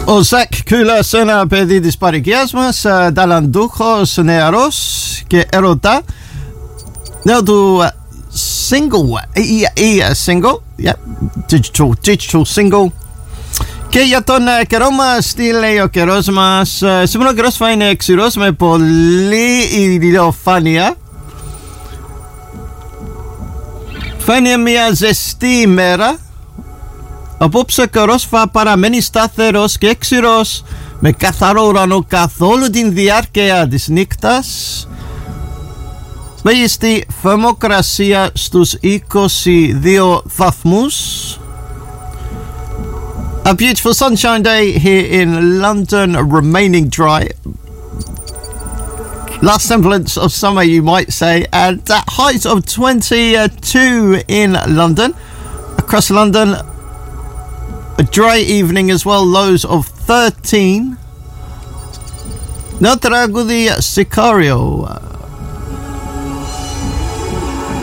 Ο Ζακ Κούλα, ένα παιδί της παροικίας μας, ταλαντούχος νεαρός και ερωτά. Νέο του single, single, yeah, digital single. Και για τον καιρό μας, τι λέει ο καιρός μας? Σήμερα ο καιρός θα είναι ξηρός με πολύ ηλιοφάνεια. Θα είναι μια ζεστή ημέρα. Απόψε ο καιρός θα παραμένει σταθερός και ξηρός με καθαρό ουρανό καθ' όλη την διάρκεια της νύχτας. Μέγιστη θερμοκρασία στους 22 βαθμούς. A beautiful sunshine day here in London, remaining dry. Last semblance of summer, you might say, and at height of 22 in London. Across London, a dry evening as well, lows of 13. Now τραγούδι Sicario.